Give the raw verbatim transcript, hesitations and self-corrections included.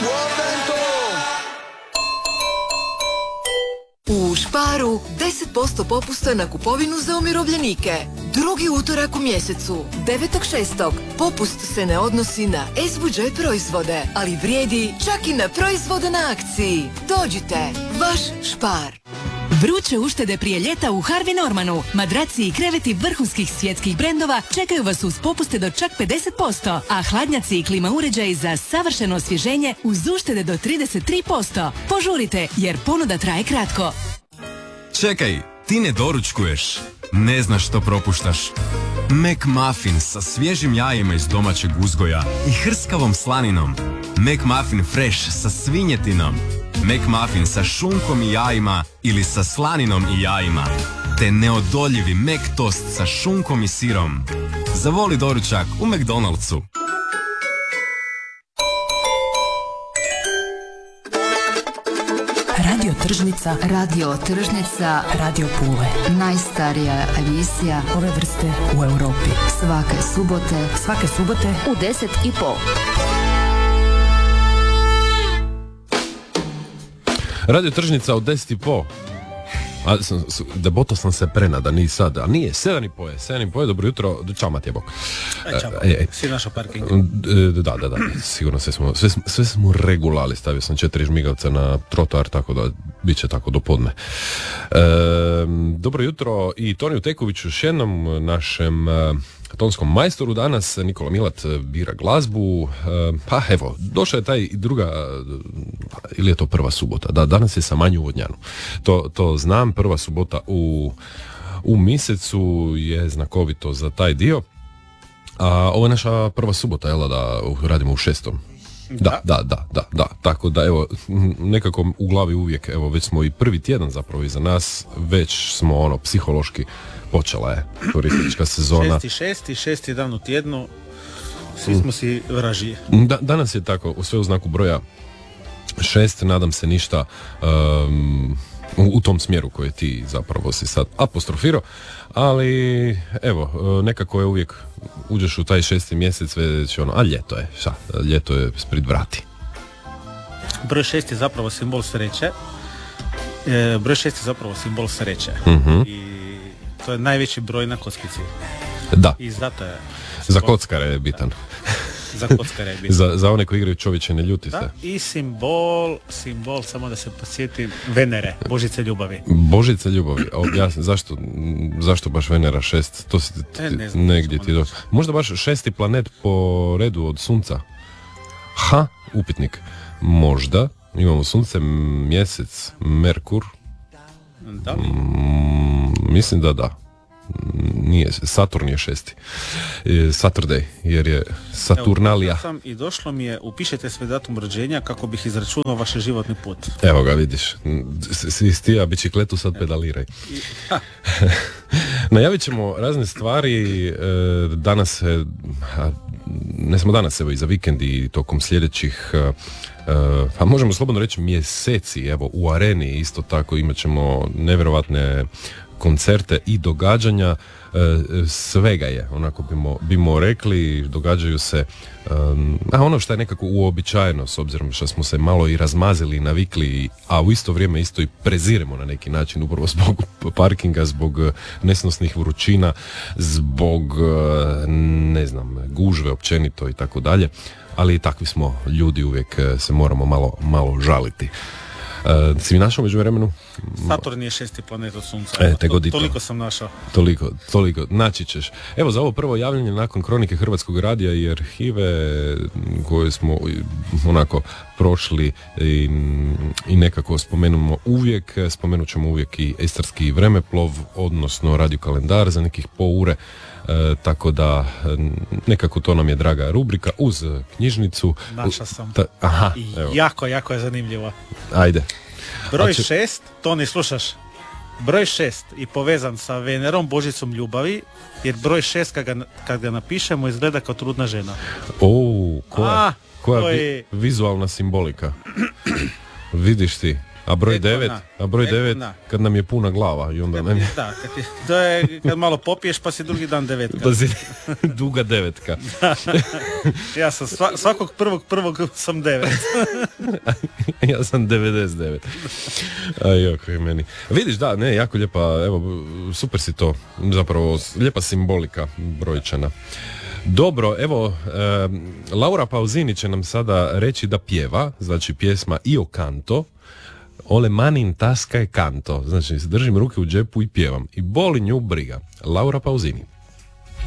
U Sparu deset posto popusta na kupovinu za umirovljenike. Drugi utorak u mjesecu, devetog šestog Popust se ne odnosi na S-budžet proizvode, ali vrijedi čak i na proizvode na akciji. Dođite, vaš Spar. Vruće uštede prije ljeta u Harvey Normanu. Madraci i kreveti vrhunskih svjetskih brendova čekaju vas uz popuste do čak pedeset posto, a hladnjaci i klima uređaji za savršeno osvježenje uz uštede do trideset tri posto. Požurite, jer ponuda traje kratko. Čekaj, ti ne doručkuješ, ne znaš što propuštaš. McMuffin sa svježim jajima iz domaćeg uzgoja i hrskavom slaninom. McMuffin Fresh sa svinjetinom. McMuffin sa šunkom i jajima ili sa slaninom i jajima. Te neodoljivi McToast sa šunkom i sirom. Zavoli doručak u McDonald'su. Radio Tržnica. Radio Tržnica. Radio Pule. Najstarija emisija ove vrste u Europi. Svake subote. Svake subote u deset i pol. Radio Tržnica od deset i po. A, sam, debotao sam se prenada, ni sad, a nije, sedam i po je, sedam i po je, dobro jutro, čao Matija Bog. E, čao, e, e, si našao parking? Da, da, da, sigurno sve smo, sve, sve smo regulali, stavio sam četiri žmigavca na trotoar, tako da bit će tako do podne. E, dobro jutro i Toniju Tekoviću, još jednom našem tonskom majstoru danas. Nikola Milat bira glazbu. Pa evo, došla je taj druga, ili je to prva subota? Da, danas je sa Manju Vodnjanu. To, to znam, prva subota u, u mjesecu je znakovito za taj dio. A ovo je naša prva subota, jel da radimo u šestom? Da, da, da, da, da. Tako da evo, nekako u glavi uvijek, evo već smo i prvi tjedan zapravo iza nas, već smo ono psihološki počela je turistička sezona. Šesti, šesti, šesti dan u tjednu, svi smo si vražije. Da, danas je tako, sve u znaku broja šest, nadam se ništa um, u, u tom smjeru koje ti zapravo si sad apostrofirao, ali evo, nekako je uvijek, uđeš u taj šesti mjesec, već ono, a ljeto je, šta, ljeto je spred vrati. Broj šest je zapravo simbol sreće, e, broj šest je zapravo simbol sreće uh-huh. i to je najveći broj na kockici. Da. I zato je... Za kockare je bitan. Za kockare je bitan. za, za one koji igraju čovječe, ne ljuti se. Da, i simbol, simbol, samo da se podsjetim, Venere, Božice ljubavi. Božice ljubavi, a objasni, zašto, zašto baš Venera šest? To si e, ne znam, negdje ti do... Možda baš šesti planet po redu od Sunca? Ha, upitnik. Možda. Imamo Sunce, mjesec, Merkur. Da li? Mm, mislim da da. Nije, Saturn je šesti. Saturday, jer je Saturnalija. Evo, sam i došlo mi je, upišite sve datum rođenja kako bih izračunao vaš životni put. Evo ga, vidiš. Si stija bicikletu, sad pedaliraj. Najavit ćemo razne stvari. Danas, ne samo danas, evo i za vikend i tokom sljedećih, pa možemo slobodno reći mjeseci, evo u Areni isto tako imat ćemo nevjerovatne koncerte i događanja, svega je, onako bimo, bimo rekli, događaju se, a ono što je nekako uobičajeno, s obzirom što smo se malo i razmazili i navikli, a u isto vrijeme isto i preziremo na neki način, upravo zbog parkinga, zbog nesnosnih vrućina, zbog, ne znam, gužve općenito i tako dalje, ali i takvi smo ljudi, uvijek se moramo malo, malo žaliti. Uh, si mi našao među vremenu? Saturn je šesti planet od Sunca. E, te to, godito. Toliko sam našao. Toliko, toliko, naći ćeš. Evo za ovo prvo javljanje nakon Kronike Hrvatskog radija i arhive koje smo onako prošli i, i nekako spomenemo uvijek, spomenut ćemo uvijek i Istarski vremeplov, odnosno radio kalendar za nekih po ure. E, tako da nekako to nam je draga rubrika uz knjižnicu. Našao sam. Ta, aha, evo. Jako, jako je zanimljivo. Ajde. Broj će... šest, to ne slušaš. Broj šest i povezan sa Venerom, Božicom ljubavi, jer broj šest kad ga, kad ga napišemo izgleda kao trudna žena. O, koja, A, koja je... vi, vizualna simbolika. Vidiš ti. A broj Eko devet, na. a broj Eko devet na. kad nam je puna glava i onda nam je Da, kad je, to je kad malo popiješ pa si drugi dan devetka. pa si duga devetka. Ja sam sva, svakog prvog prvog sam devet. Ja sam devedeset devet. Aj, jok, je meni. Vidiš, da, ne, jako lijepa, evo, super si to, zapravo, lijepa simbolika brojčana. Dobro, evo, e, Laura Pausini će nam sada reći da pjeva, znači pjesma Io canto, ole mani in tasca e canto, znači držim ruke u džepu i pjevam. I boli nju briga. Laura Pausini.